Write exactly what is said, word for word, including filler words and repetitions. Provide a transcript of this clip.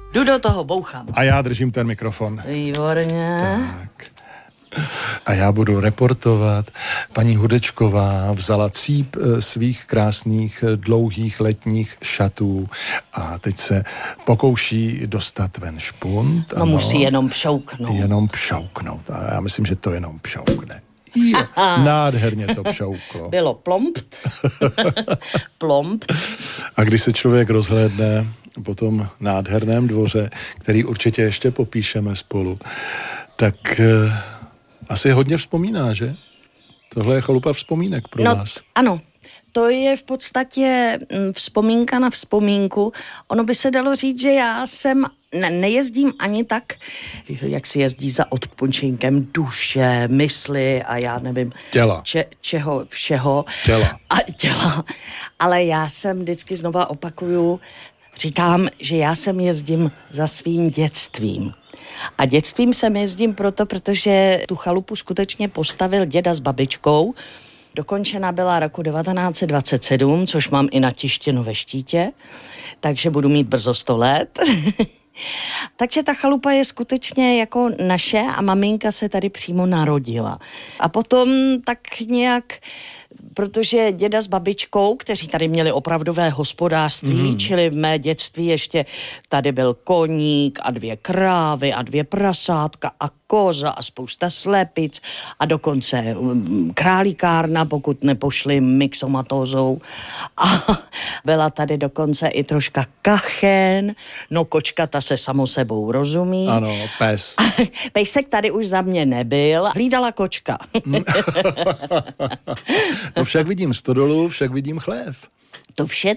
Jdu do toho, bouchám. A já držím ten mikrofon. Výborně. Tak. A já budu reportovat. Paní Hudečková vzala cíp svých krásných dlouhých letních šatů a teď se pokouší dostat ven špunt. No musí jenom pšouknout. Jenom pšouknout. A já myslím, že to jenom pšoukne. Je, nádherně to pšouklo. Bylo plompt. Plompt. A když se člověk rozhlédne po tom nádherném dvoře, který určitě ještě popíšeme spolu, tak eh, asi hodně vzpomíná, že? Tohle je chalupa vzpomínek pro no, vás. Ano. To je v podstatě vzpomínka na vzpomínku. Ono by se dalo říct, že já jsem ne, nejezdím ani tak, jak si jezdí za odpočinkem duše, mysli a já nevím, Těla. Če, čeho všeho. Těla. A těla. Ale já jsem vždycky znova opakuju, říkám, že já jsem jezdím za svým dětstvím. A dětstvím jsem jezdím proto, protože tu chalupu skutečně postavil děda s babičkou. Dokončena byla roku devatenáct set dvacet sedm, což mám i natištěno ve štítě, takže budu mít brzo sto let. Takže ta chalupa je skutečně jako naše a maminka se tady přímo narodila. A potom tak nějak, protože děda s babičkou, kteří tady měli opravdové hospodářství, mm. čili v mé dětství ještě tady byl koník a dvě krávy a dvě prasátka a koza a spousta slepic a dokonce králíkárna, pokud nepošli myxomatózou. A byla tady dokonce i troška kachen, no kočka ta se samo sebou rozumí. Ano, pes. Pejsek tady už za mě nebyl, hlídala kočka. No však vidím stodolu, však vidím chlév. To vše